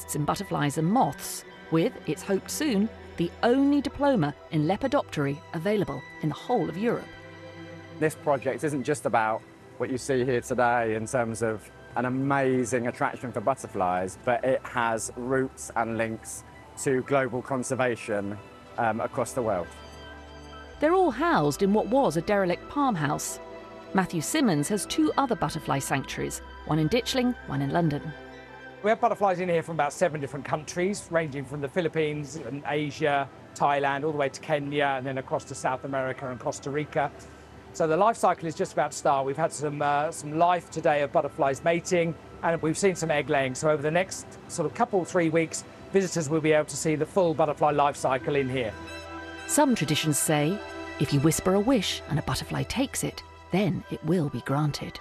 specialists in butterflies and moths, with, it's hoped soon, the only diploma in lepidoptery available in the whole of Europe. This project isn't just about what you see here today in terms of an amazing attraction for butterflies, but it has roots and links to global conservation across the world. They're all housed in what was a derelict palm house. Matthew Simmons has 2 other butterfly sanctuaries, one in Ditchling, one in London. We have butterflies in here from about 7 different countries, ranging from the Philippines and Asia, Thailand, all the way to Kenya, and then across to South America and Costa Rica. So the life cycle is just about to start. We've had some life today of butterflies mating, and we've seen some egg laying. So over the next sort of 3 weeks, visitors will be able to see the full butterfly life cycle in here. Some traditions say, if you whisper a wish and a butterfly takes it, then it will be granted.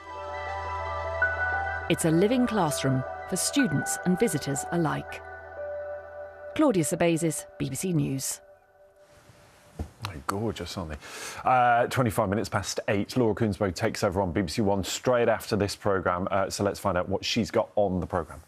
It's a living classroom for students and visitors alike. Claudia Sabezis, BBC News. Oh, gorgeous, aren't they? 25 minutes past 8. Laura Kuensbo takes over on BBC One straight after this programme. So let's find out what she's got on the programme.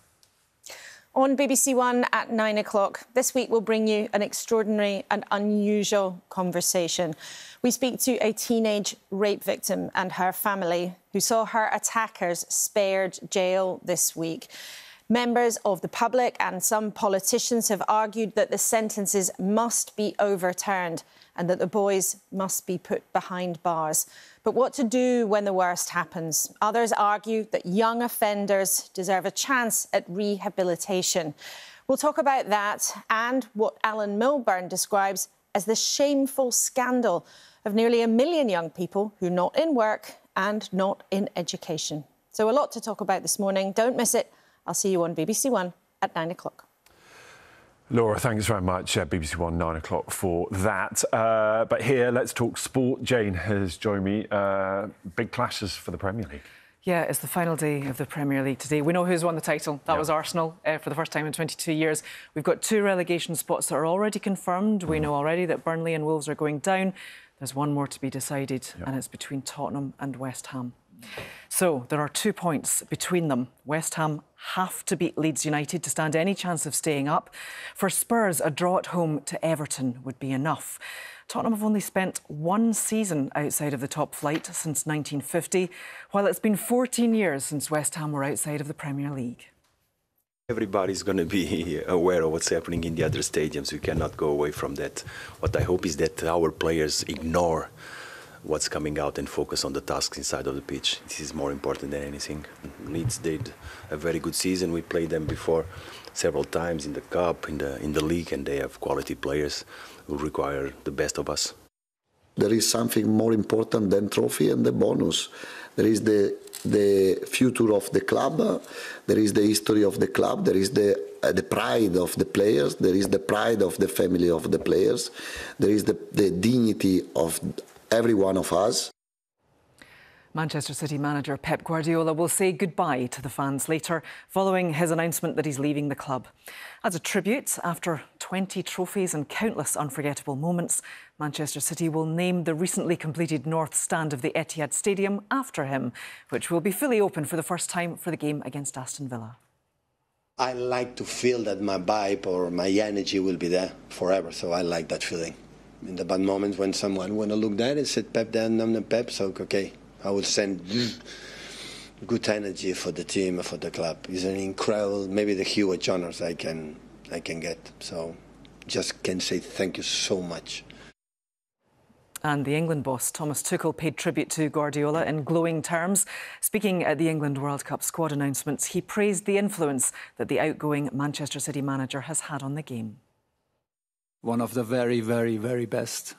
On BBC One at 9 o'clock, this week we'll bring you an extraordinary and unusual conversation. We speak to a teenage rape victim and her family who saw her attackers spared jail this week. Members of the public and some politicians have argued that the sentences must be overturned and that the boys must be put behind bars. But what to do when the worst happens? Others argue that young offenders deserve a chance at rehabilitation. We'll talk about that and what Alan Milburn describes as the shameful scandal of nearly 1 million young people who are not in work and not in education. So a lot to talk about this morning. Don't miss it. I'll see you on BBC One at 9 o'clock. Laura, thanks very much. BBC One, 9 o'clock for that. But here, let's talk sport. Jane has joined me. Big clashes for the Premier League. Yeah, it's the final day of the Premier League today. We know who's won the title. That was Arsenal for the first time in 22 years. We've got 2 relegation spots that are already confirmed. We know already that Burnley and Wolves are going down. There's one more to be decided, and it's between Tottenham and West Ham. So there are 2 points between them. West Ham have to beat Leeds United to stand any chance of staying up. For Spurs, a draw at home to Everton would be enough. Tottenham have only spent 1 season outside of the top flight since 1950, while it's been 14 years since West Ham were outside of the Premier League. Everybody's going to be aware of what's happening in the other stadiums. We cannot go away from that. What I hope is that our players ignore what's coming out and focus on the tasks inside of the pitch. This is more important than anything. Leeds did a very good season. We played them before several times in the Cup, in the league, and they have quality players who require the best of us. There is something more important than trophy and the bonus. There is the future of the club, there is the history of the club, there is the pride of the players, there is the pride of the family of the players, there is the dignity of every one of us. Manchester City manager Pep Guardiola will say goodbye to the fans later, following his announcement that he's leaving the club. As a tribute, after 20 trophies and countless unforgettable moments, Manchester City will name the recently completed north stand of the Etihad Stadium after him, which will be fully open for the first time for the game against Aston Villa. I like to feel that my vibe or my energy will be there forever, so I like that feeling. In the bad moments when someone want to look there and said Pep there and I'm the Pep, so okay, I will send good energy for the team, for the club. It's an incredible, maybe the huge honours I can get. So just can say thank you so much. And the England boss, Thomas Tuchel, paid tribute to Guardiola in glowing terms. Speaking at the England World Cup squad announcements, he praised the influence that the outgoing Manchester City manager has had on the game. One of the very, very, very best.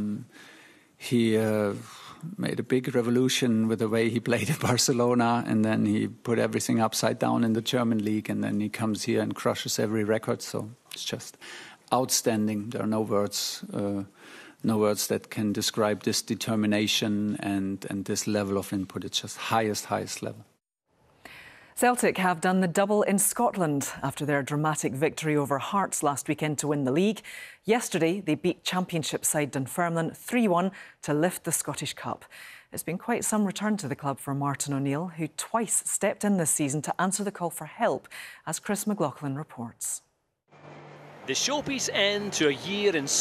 He made a big revolution with the way he played at Barcelona, and then he put everything upside down in the German league, and then he comes here and crushes every record. So it's just outstanding. There are no words that can describe this determination and this level of input. It's just highest level. Celtic have done the double in Scotland after their dramatic victory over Hearts last weekend to win the league. Yesterday, they beat Championship side Dunfermline 3-1 to lift the Scottish Cup. It's been quite some return to the club for Martin O'Neill, who twice stepped in this season to answer the call for help, as Chris McLaughlin reports. The showpiece end to a year in